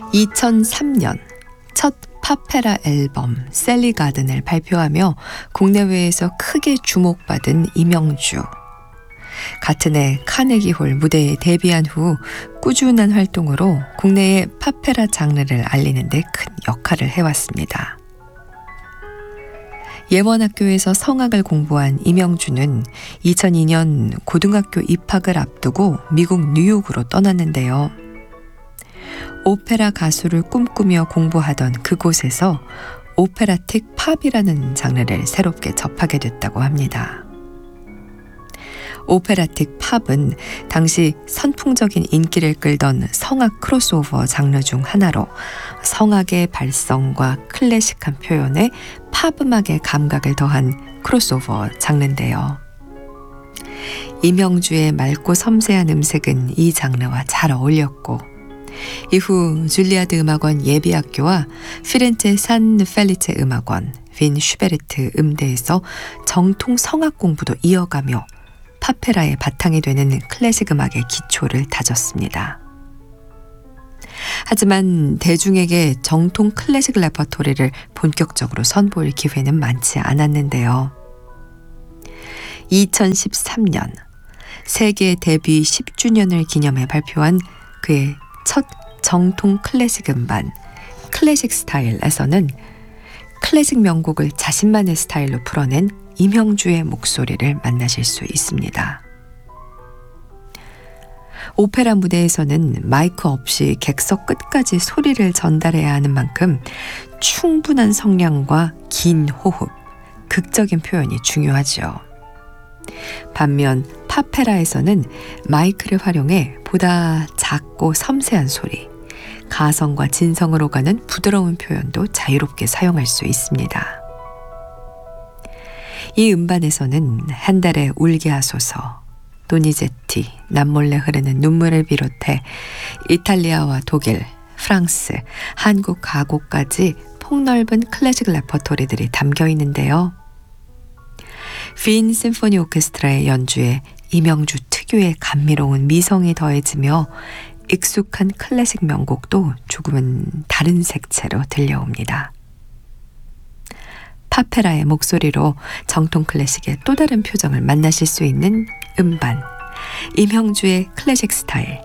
2003년 첫 파페라 앨범 셀리 가든을 발표하며 국내외에서 크게 주목받은 이명주. 같은 해 카네기홀 무대에 데뷔한 후 꾸준한 활동으로 국내의 파페라 장르를 알리는 데 큰 역할을 해왔습니다. 예원학교에서 성악을 공부한 이명주는 2002년 고등학교 입학을 앞두고 미국 뉴욕으로 떠났는데요. 오페라 가수를 꿈꾸며 공부하던 그곳에서 오페라틱 팝이라는 장르를 새롭게 접하게 됐다고 합니다. 오페라틱 팝은 당시 선풍적인 인기를 끌던 성악 크로스오버 장르 중 하나로 성악의 발성과 클래식한 표현에 팝음악의 감각을 더한 크로스오버 장르인데요. 이명주의 맑고 섬세한 음색은 이 장르와 잘 어울렸고 이후 줄리아드 음악원 예비학교와 피렌체 산 펠리체 음악원, 빈 슈베르트 음대에서 정통 성악 공부도 이어가며 파페라의 바탕이 되는 클래식 음악의 기초를 다졌습니다. 하지만 대중에게 정통 클래식 레퍼토리를 본격적으로 선보일 기회는 많지 않았는데요. 2013년 세계 데뷔 10주년을 기념해 발표한 그의 첫 정통 클래식 음반 클래식 스타일에서는 클래식 명곡을 자신만의 스타일로 풀어낸 이명주의 목소리를 만나실 수 있습니다. 오페라 무대에서는 마이크 없이 객석 끝까지 소리를 전달해야 하는 만큼 충분한 성량과 긴 호흡, 극적인 표현이 중요하죠. 반면 파페라에서는 마이크를 활용해 보다 작고 섬세한 소리, 가성과 진성을 오가는 부드러운 표현도 자유롭게 사용할 수 있습니다. 이 음반에서는 한 달에 울게 하소서, 도니제티, 남몰래 흐르는 눈물을 비롯해 이탈리아와 독일, 프랑스, 한국 가곡까지 폭넓은 클래식 레퍼토리들이 담겨 있는데요. 빈 심포니 오케스트라의 연주에 이명주 특유의 감미로운 미성이 더해지며 익숙한 클래식 명곡도 조금은 다른 색채로 들려옵니다. 파페라의 목소리로 정통 클래식의 또 다른 표정을 만나실 수 있는 음반, 이명주의 클래식 스타일,